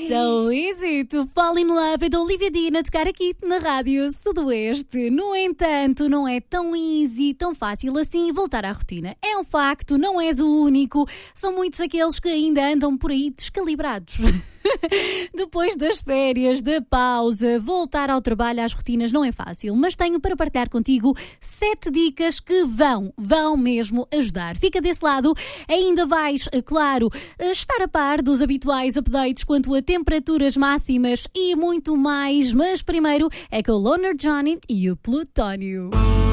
So easy to fall in love da Olivia Dean a tocar aqui na Rádio Sudoeste. No entanto, não é tão easy, tão fácil assim voltar à rotina. É um facto, não és o único. São muitos aqueles que ainda andam por aí descalibrados. Depois das férias, da pausa, voltar ao trabalho, às rotinas não é fácil, mas tenho para partilhar contigo 7 dicas que vão mesmo ajudar. Fica desse lado, ainda vais, claro, estar a par dos habituais updates quanto a temperaturas máximas e muito mais, mas primeiro é com o Loner Johnny e o Plutónio.